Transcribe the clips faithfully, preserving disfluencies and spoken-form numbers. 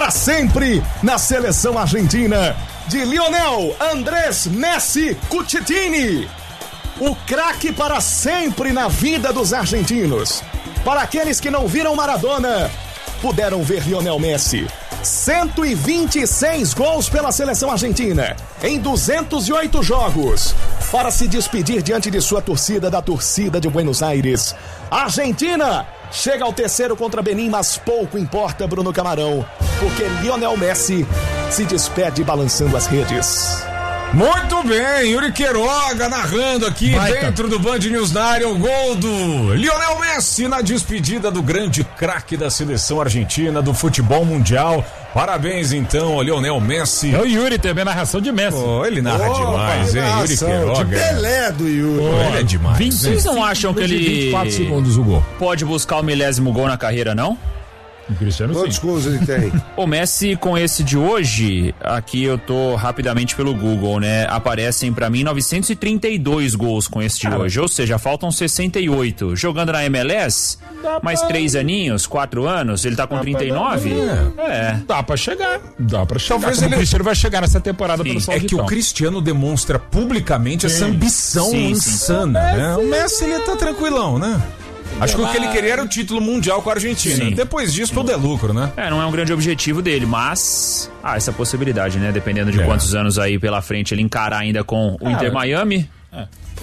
para sempre na seleção argentina de Lionel Andrés Messi Cucitini. O craque para sempre na vida dos argentinos. Para aqueles que não viram Maradona, puderam ver Lionel Messi. cento e vinte e seis gols pela seleção argentina em duzentos e oito jogos. Para se despedir diante de sua torcida, da torcida de Buenos Aires. A Argentina chega ao terceiro contra Benin, mas pouco importa, Bruno Camarão, porque Lionel Messi se despede balançando as redes. Muito bem, Yuri Queiroga narrando aqui Baita. dentro do Band News na área, o gol do Lionel Messi na despedida do grande craque da seleção argentina do futebol mundial. Parabéns então ao Lionel Messi. É o Yuri também, narração de Messi. Oh, ele narra oh, demais, hein? Yuri Queiroga. De Pelé do Yuri. Oh, ele é demais. vinte, Vocês não acham que ele vinte e quatro segundos o gol. Pode buscar o milésimo gol na carreira, não? O Cristiano Quantos sim. gols ele tem? O Messi com esse de hoje, aqui eu tô rapidamente pelo Google, né? Aparecem pra mim novecentos e trinta e dois gols com esse de Cara. hoje, ou seja, faltam sessenta e oito. Jogando na M L S, dá mais pra... três aninhos, quatro anos, ele tá com dá trinta e nove? Pra... É. Dá pra chegar, dá pra chegar. Talvez Como ele... o Cristiano vai chegar nessa temporada sim, pelo Sauditão. É que o Cristiano demonstra publicamente sim. essa ambição sim, insana, sim. né? O Messi, ele tá tranquilão, né? Acho que o que ele queria era o título mundial com a Argentina. Sim. Depois disso, tudo é lucro, né? É, não é um grande objetivo dele, mas há essa possibilidade, né? Dependendo de é. quantos anos aí pela frente ele encarar ainda com o é. Inter Miami. É.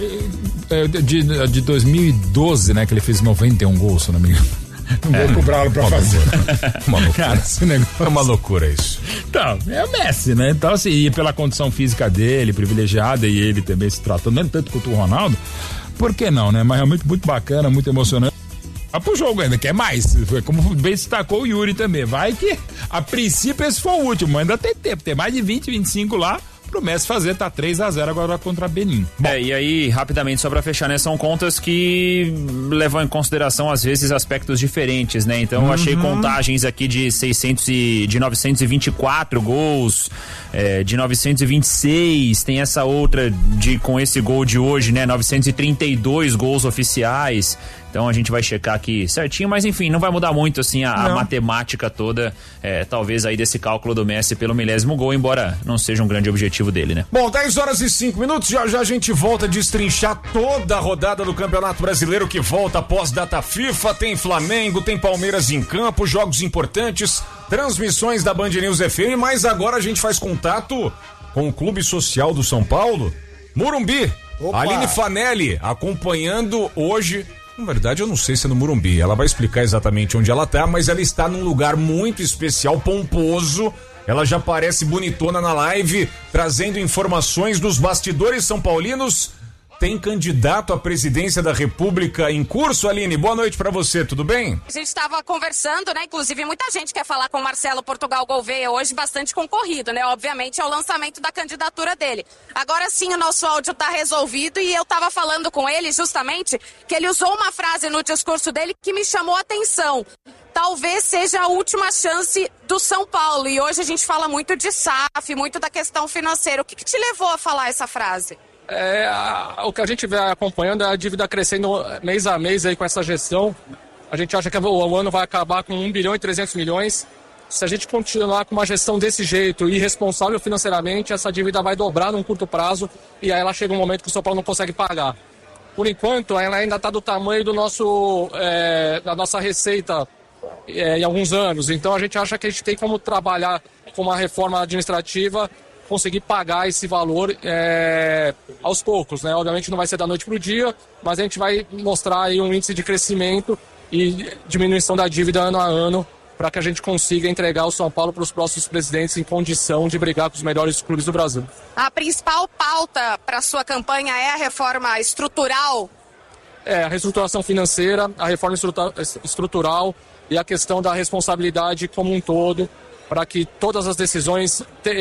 De, de dois mil e doze, né? Que ele fez noventa e um gols, se não me engano. Não é. vou cobrá-lo pra uma fazer. Uma loucura. Cara, esse negócio é uma loucura isso. Então, é o Messi, né? Então, assim, e pela condição física dele, privilegiada, e ele também se tratando, não tanto quanto o Ronaldo. Por que não, né? Mas realmente muito bacana, muito emocionante. Vai pro jogo ainda, quer mais. Como bem destacou o Yuri também. Vai que, a princípio, esse foi o último, mas ainda tem tempo. Tem mais de vinte, vinte e cinco lá pro Messi fazer, tá três a zero agora contra Benin. Bom. É, e aí, rapidamente, só pra fechar, né? São contas que levam em consideração, às vezes, aspectos diferentes, né? Então, eu achei uhum. contagens aqui de seiscentos e, de novecentos e vinte e quatro gols, é, de novecentos e vinte e seis, tem essa outra de, com esse gol de hoje, né? novecentos e trinta e dois gols oficiais. Então a gente vai checar aqui certinho, mas enfim, não vai mudar muito assim a, a matemática toda, é, talvez aí desse cálculo do Messi pelo milésimo gol, embora não seja um grande objetivo dele, né? Bom, dez horas e cinco minutos, já já a gente volta a destrinchar toda a rodada do Campeonato Brasileiro que volta após data FIFA, tem Flamengo, tem Palmeiras em campo, jogos importantes, transmissões da Band News F M, mas agora a gente faz contato com o Clube Social do São Paulo, Morumbi. Opa. Aline Fanelli acompanhando hoje. Na verdade, eu não sei se é no Morumbi. Ela vai explicar exatamente onde ela tá, mas ela está num lugar muito especial, pomposo. Ela já parece bonitona na live, trazendo informações dos bastidores são paulinos. Tem candidato à presidência da República em curso, Aline? Boa noite pra você, tudo bem? A gente estava conversando, né? Inclusive, muita gente quer falar com o Marcelo Portugal Gouveia hoje, bastante concorrido, né? Obviamente, é o lançamento da candidatura dele. Agora sim, o nosso áudio tá resolvido e eu tava falando com ele, justamente, que ele usou uma frase no discurso dele que me chamou a atenção. Talvez seja a última chance do São Paulo. E hoje a gente fala muito de S A F, muito da questão financeira. O que, que te levou a falar essa frase? É, a, o que a gente vem acompanhando é a dívida crescendo mês a mês aí com essa gestão. A gente acha que o, o ano vai acabar com um bilhão e trezentos milhões. Se a gente continuar com uma gestão desse jeito, irresponsável financeiramente, essa dívida vai dobrar num curto prazo e aí ela chega um momento que o São Paulo não consegue pagar. Por enquanto, ela ainda está do tamanho do nosso, é, da nossa receita é, em alguns anos. Então a gente acha que a gente tem como trabalhar com uma reforma administrativa, conseguir pagar esse valor é, aos poucos, né? Obviamente não vai ser da noite para o dia, mas a gente vai mostrar aí um índice de crescimento e diminuição da dívida ano a ano para que a gente consiga entregar o São Paulo para os próximos presidentes em condição de brigar com os melhores clubes do Brasil. A principal pauta para a sua campanha é a reforma estrutural? É, a reestruturação financeira, a reforma estrutural e a questão da responsabilidade como um todo, para que todas as decisões